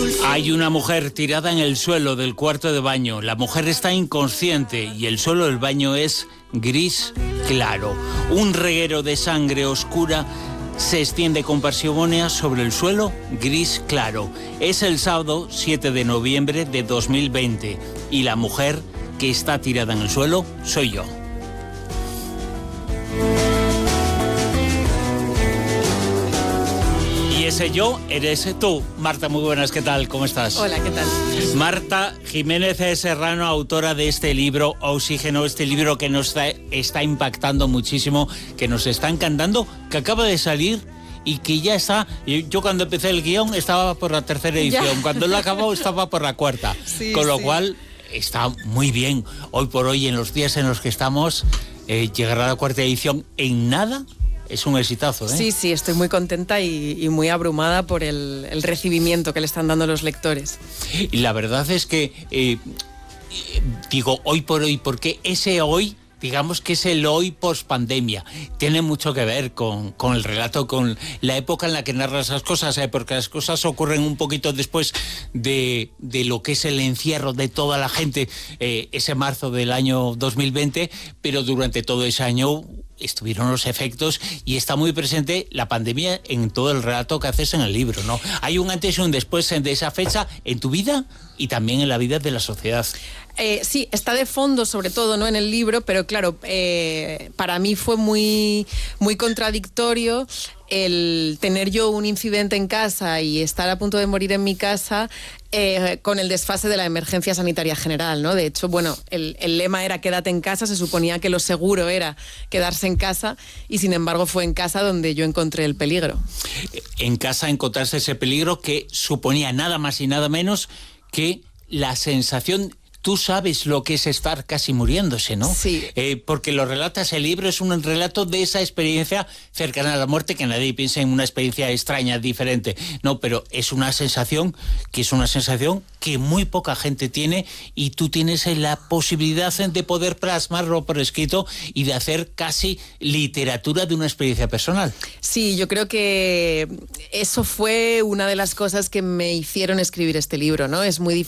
Hay una mujer tirada en el suelo del cuarto de baño. La mujer está inconsciente y el suelo del baño es gris claro. Un reguero de sangre oscura se extiende con parsimonia sobre el suelo gris claro. Es el sábado 7 de noviembre de 2020 y la mujer que está tirada en el suelo soy yo. Y ese yo eres tú. Marta, muy buenas, ¿qué tal? ¿Cómo estás? Hola, ¿qué tal? Marta Jiménez Serrano, autora de este libro Oxígeno, este libro que nos está impactando muchísimo, que nos está encantando, que acaba de salir y que ya está. Yo cuando empecé el guión estaba por la tercera edición, ya. Cuando lo acabó estaba por la cuarta, sí, con lo cual está muy bien. Hoy por hoy, en los días en los que estamos, llegar a la cuarta edición en nada. Es un exitazo, ¿eh? Sí, estoy muy contenta y muy abrumada por el recibimiento que le están dando los lectores. Y la verdad es que, digo, hoy por hoy, porque ese hoy, digamos que es el hoy post-pandemia, tiene mucho que ver con el relato, con la época en la que narra esas cosas, porque las cosas ocurren un poquito después de lo que es el encierro de toda la gente, ese marzo del año 2020, pero durante todo ese año estuvieron los efectos y está muy presente la pandemia en todo el relato que haces en el libro, ¿no? Hay un antes y un después de esa fecha en tu vida y también en la vida de la sociedad. Sí, está de fondo sobre todo, ¿no?, en el libro, pero claro, para mí fue muy, muy contradictorio el tener yo un incidente en casa y estar a punto de morir en mi casa con el desfase de la emergencia sanitaria general, ¿no? De hecho, bueno, el lema era quédate en casa, se suponía que lo seguro era quedarse en casa y sin embargo fue en casa donde yo encontré el peligro. En casa encontraste ese peligro que suponía nada más y nada menos que la sensación. Tú sabes lo que es estar casi muriéndose, ¿no? Sí. Porque lo relatas, el libro es un relato de esa experiencia cercana a la muerte, que nadie piensa en una experiencia extraña, diferente. No, pero es una sensación que muy poca gente tiene y tú tienes la posibilidad de poder plasmarlo por escrito y de hacer casi literatura de una experiencia personal. Sí, yo creo que eso fue una de las cosas que me hicieron escribir este libro, ¿no? Es muy difícil